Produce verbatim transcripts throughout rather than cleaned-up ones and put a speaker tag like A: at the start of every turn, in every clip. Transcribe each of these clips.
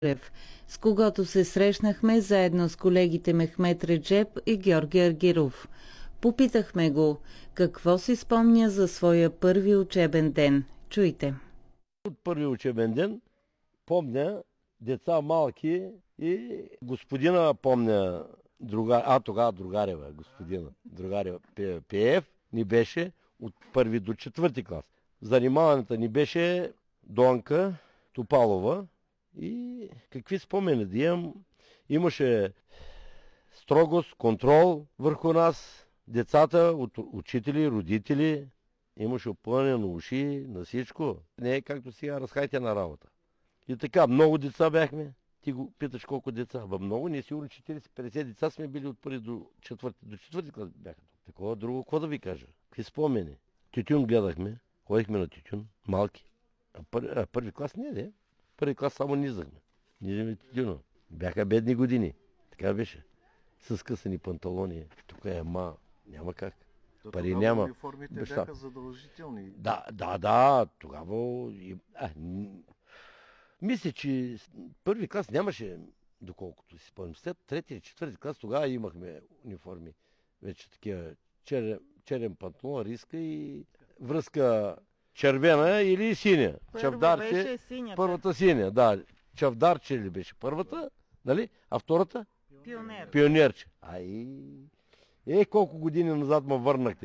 A: Рев, с когото се срещнахме заедно с колегите Мехмет Реджеб и Георги Аргиров. Попитахме го какво си спомня за своя първи учебен ден. Чуйте.
B: От първи учебен ден помня деца малки и господина помня, друга, а тогава другарева, господина, другарева Пеев ни беше от първи до четвърти клас. Занимаването ни беше Донка Топалова и какви спомени да имам. Имаше строгост, контрол върху нас, децата, от учители, родители. Имаше опъване на уши, на всичко. Не е както сега, разхайте на работа. И така, много деца бяхме. Ти го питаш колко деца. Ба много, ние сигурно четирийсет-петдесет деца сме били от първи до четвърти. До четвърти клас бяха. Такова друго, какво да ви кажа? Какви спомени? Тютюн гледахме, ходихме на тютюн, малки. А, пър, а първи клас не, не. Първи клас само низахме. Низахме тютюна. Бяха бедни години. Така беше. С скъсани панталони. Тук е ма. Няма как.
C: То
B: Пари
C: тогава
B: няма.
C: униформите
B: Баща.
C: бяха задължителни.
B: Да, да, да. Тогава... А, мисля, че първи клас нямаше, доколкото си спомням. След трети или четвърти клас тогава имахме униформи. Вече такива черен, черен панталон, риска и връзка червена или синя.
A: Първо
B: Чавдарче,
A: беше синята.
B: първата синя, да. Чавдарче ли беше първата, нали? А втората?
A: Пионер.
B: Пионерче. Ай, е, колко години назад ме върнахте.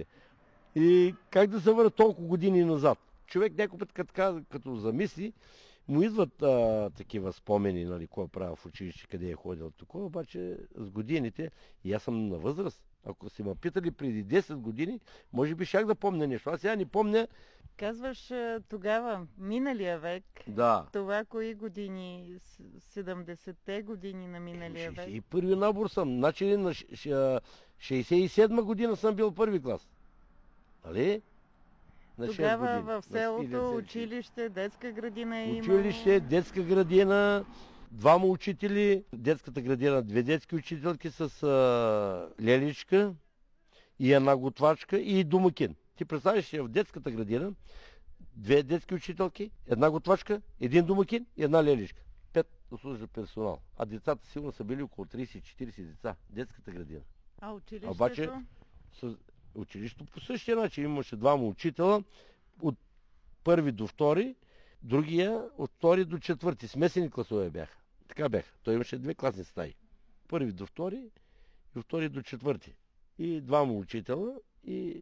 B: И как да се върна толкова години назад? Човек някой път като, като замисли, му идват а, такива спомени, нали, кой е правил в училище, къде е ходил. Такова, обаче с годините, и аз съм на възраст. Ако си ме питали преди десет години, може би щях да помня нещо. Аз сега не помня.
A: Казваш тогава, миналия век.
B: Да.
A: Това кои години? седемдесетте години на миналия век.
B: шейсет и първи набор съм. Значи на шейсет и седма година съм бил първи клас. Нали? На
A: Тогава в селото училище, детска градина е имало.
B: Училище, детска градина, двама учители, детската градина, две детски учителки с а, леличка и една готвачка и домакин. Ти представиш, че в детската градина две детски учителки, една готвачка, един домакин и една леличка. Пет услужен персонал. А децата сигурно са били около трийсет-четирийсет деца. Детската градина.
A: А училището?
B: Обаче, с училището по същия начин. Имаше двама учителя от първи до втори, другия от втори до четвърти. Смесени класове бяха. Така бяха. Той имаше две класни стаи. Първи до втори и втори до четвърти. И двама учителя и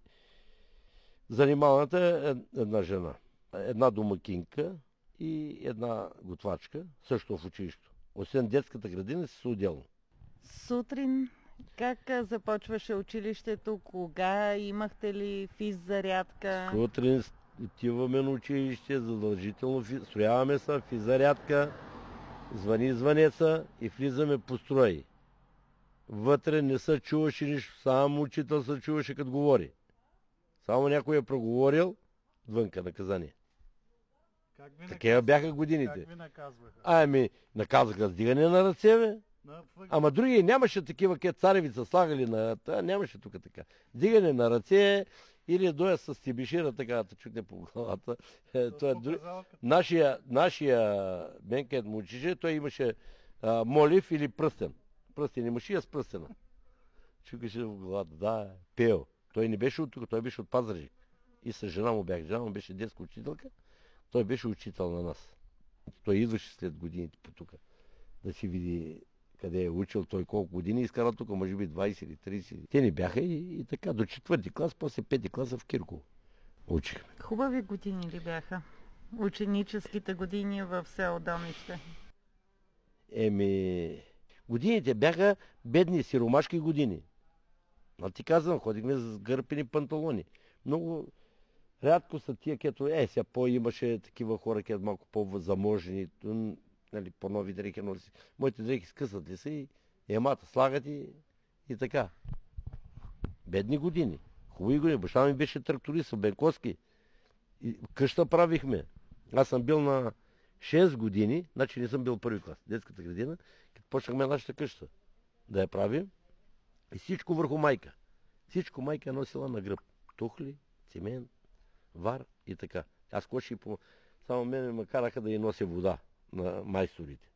B: занимаваната е една жена. Една домакинка и една готвачка, също в училището. Освен детската градина с отделно.
A: Сутрин как започваше училището? Кога? Имахте ли физзарядка?
B: Сутрин отиваме на училище, задължително строяваме се, физзарядка, звъни звънеца и влизаме по строи. Вътре не се чуваше нищо, само учител се чуваше като говори. Само някой е проговорил, вънка наказание. Такива бяха годините.
C: Как ви наказваха?
B: Ами, наказаха с дигане на ръце, бе. Ама други нямаше такива, където царевица слагали на... Та, нямаше тук така. Дигане на ръце или доя с стибишира, така да чукне по главата. Е, това е друг... Нашия, нашия Бенкет му учише, той имаше а, молив или пръстен. Пръстен имаше и с пръстена. Чукаше в главата, да, пел. Той не беше от тук, той беше от Пазарджик. И с жена му бях. Жена му беше детска учителка. Той беше учител на нас. Той идваше след годините по тук. Да си види къде е учил той колко години, изкара тук, може би двайсет или трийсет. Те не бяха и, и така, до четвърти клас, после пети класа в Кирково учихме.
A: Хубави години ли бяха? Ученическите години в село Домище?
B: Еми, годините бяха бедни, сиромашки години. А ти казвам, ходихме с гърпени панталони. Много рядко са тия, където е, сега по-имаше такива хора, където малко по-заможни, нали, по-нови дрехи носи. Моите дрехи скъсат ли са и емата слагат и, и така. Бедни години. Хубави години. Баща ми беше тракторист в Бенковски. И къща правихме. Аз съм бил на шест години, значи не съм бил първи клас, детската градина, като почнахме нашата къща да я правим. И всичко върху майка. Всичко майка е носила на гръб. Тухли, цемент, вар и така. Аз коши по... Само мене ме караха да я нося вода на майсторите.